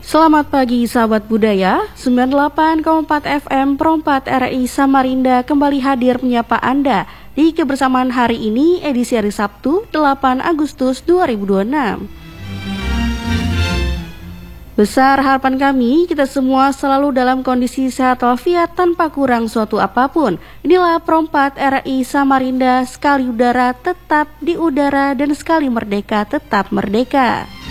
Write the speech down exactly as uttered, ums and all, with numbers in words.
Selamat pagi sahabat budaya, sembilan puluh delapan koma empat F M Perempat R I Samarinda kembali hadir menyapa Anda di kebersamaan hari ini edisi hari Sabtu delapan Agustus dua ribu dua puluh enam. Besar harapan kami kita semua selalu dalam kondisi sehat walafiat tanpa kurang suatu apapun. Inilah Perempat R I Samarinda, sekali udara tetap di udara dan sekali merdeka tetap merdeka.